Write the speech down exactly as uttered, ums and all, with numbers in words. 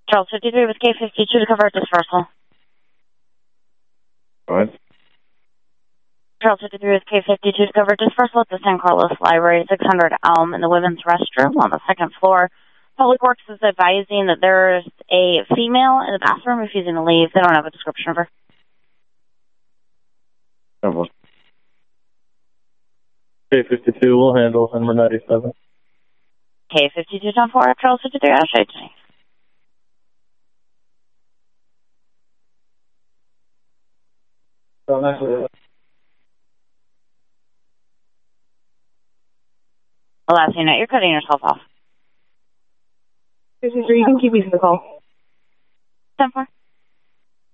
Charles fifty-three with K fifty-two to cover dispersal. Go ahead. Charles fifty-three with K fifty-two to cover dispersal at the San Carlos Library, six hundred Elm in the women's restroom on the second floor. Public Works is advising that there's a female in the bathroom refusing to leave. They don't have a description of her. K fifty-two will handle number ninety-seven. K fifty-two ten four, Charles fifty-three, I'll show you today. Oh, nice. Last unit, you're cutting yourself off. fifty-three, you can keep using the call. ten four.